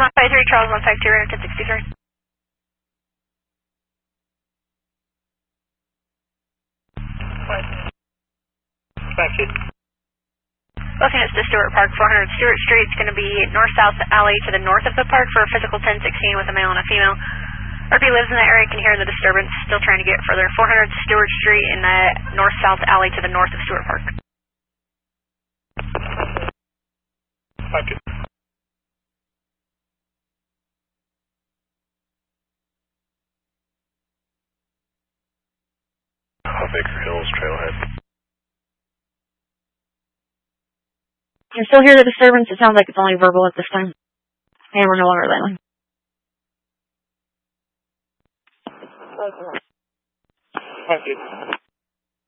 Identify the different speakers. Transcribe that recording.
Speaker 1: 153 Charles 152 Radar 1063. Looking at the Stewart Park, 400 Stewart Street. It's going to be north-south alley to the north of the park for a physical 1016 with a male and a female. RP lives in the area, can hear the disturbance, still trying to get further. 400 Stewart Street in the north-south alley to the north of Stewart Park.
Speaker 2: Thank you. Baker Hills, Trailhead.
Speaker 3: You can still hear the disturbance. It sounds like it's only verbal at this time. And we're no longer landing.
Speaker 2: Thank you.